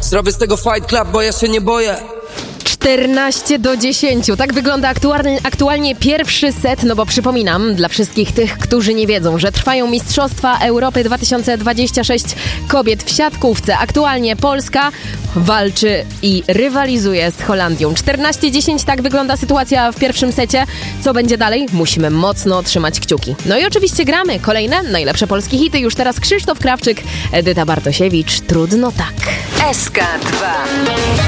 Zrobię z tego fight club, bo ja się nie boję. 14-10. Tak wygląda aktualnie pierwszy set, no bo przypominam dla wszystkich tych, którzy nie wiedzą, że trwają Mistrzostwa Europy 2026 kobiet w siatkówce. Aktualnie Polska walczy i rywalizuje z Holandią. 14-10, tak wygląda sytuacja w pierwszym secie. Co będzie dalej? Musimy mocno trzymać kciuki. No i oczywiście gramy kolejne najlepsze polskie hity. Już teraz Krzysztof Krawczyk, Edyta Bartosiewicz. Trudno tak. SK2